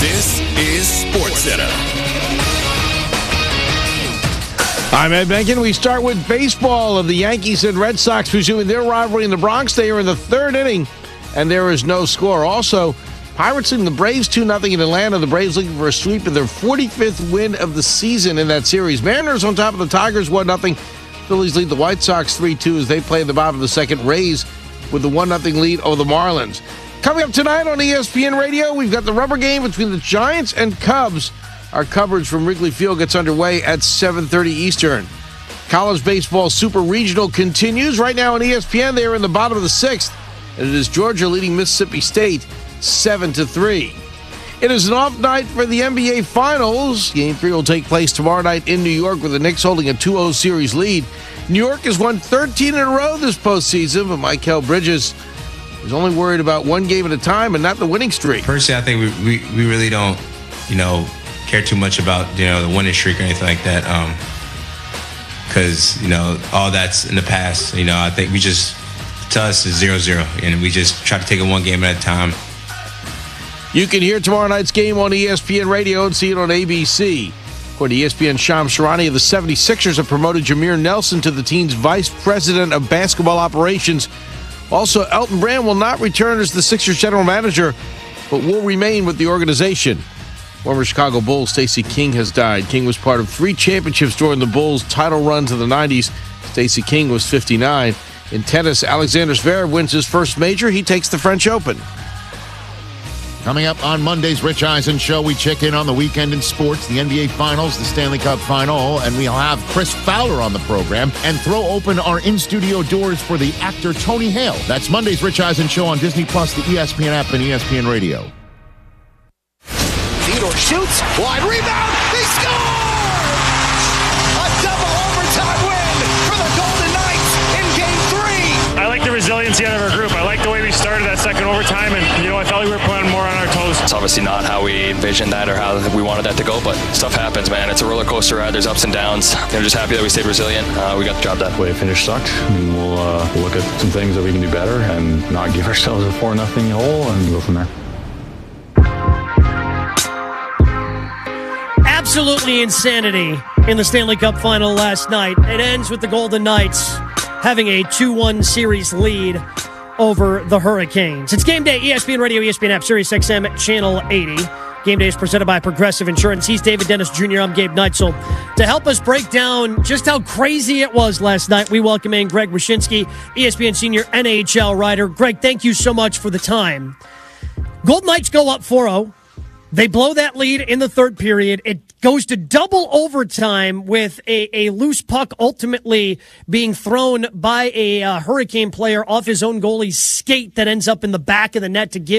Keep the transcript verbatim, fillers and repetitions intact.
This is SportsCenter. I'm Ed Benkin. We start with baseball of the Yankees and Red Sox resuming their rivalry in the Bronx. They are in the third inning, and there is no score. Also, Pirates leading the Braves two nothing in Atlanta. The Braves looking for a sweep of their forty-fifth win of the season in that series. Mariners on top of the Tigers one nothing. Phillies lead the White Sox three two as they play in the bottom of the second. Rays with the one nothing lead over the Marlins. Coming up tonight on E S P N Radio, we've got the rubber game between the Giants and Cubs. Our coverage from Wrigley Field gets underway at seven thirty Eastern. College baseball super regional continues. Right now on E S P N, they are in the bottom of the sixth, and it is Georgia leading Mississippi State seven to three. It is an off night for the N B A Finals. Game three will take place tomorrow night in New York with the Knicks holding a two oh series lead. New York has won thirteen in a row this postseason, but Mikal Bridges is only worried about one game at a time and not the winning streak. Personally, I think we, we, we really don't, you know, care too much about, you know, the winning streak or anything like that. Um, because, you know, all that's in the past. You know, I think we just, to us, is zero zero, and we just try to take it one game at a time. You can hear tomorrow night's game on E S P N Radio and see it on A B C. According to E S P N, Shams Charania of the seventy-sixers have promoted Jameer Nelson to the team's vice president of basketball operations. Also, Elton Brand will not return as the Sixers general manager, but will remain with the organization. Former Chicago Bulls Stacey King has died. King was part of three championships during the Bulls' title runs in the nineties. Stacey King was fifty-nine. In tennis, Alexander Zverev wins his first major. He takes the French Open. Coming up on Monday's Rich Eisen Show, we check in on the weekend in sports, the N B A Finals, the Stanley Cup Final, and we'll have Chris Fowler on the program and throw open our in-studio doors for the actor Tony Hale. That's Monday's Rich Eisen Show on Disney Plus, the E S P N app, and E S P N Radio. Theodore shoots, wide rebound, they score! A double overtime win for the Golden Knights in game three! I like the resiliency out of our group. I like the way we started that second overtime, and, you know, I felt like we were playing more on our toes. It's obviously not how we envisioned that or how we wanted that to go, but stuff happens, man. It's a roller coaster ride. There's ups and downs. I'm just happy that we stayed resilient. Uh, we got the job done. The way it finished sucked, and we'll uh, look at some things that we can do better and not give ourselves a four nothing hole and go from there. Absolutely insanity in the Stanley Cup Final last night. It ends with the Golden Knights having a two one series lead over the Hurricanes. It's game day, E S P N Radio, E S P N app, Sirius X M, Channel eighty. Game day is presented by Progressive Insurance. He's David Dennis Junior I'm Gabe Neitzel. To help us break down just how crazy it was last night, we welcome in Greg Wyshynski, E S P N senior N H L writer. Greg, thank you so much for the time. Golden Knights go up four oh. They blow that lead in the third period. It goes to double overtime with a, a loose puck ultimately being thrown by a uh, Hurricane player off his own goalie's skate that ends up in the back of the net to give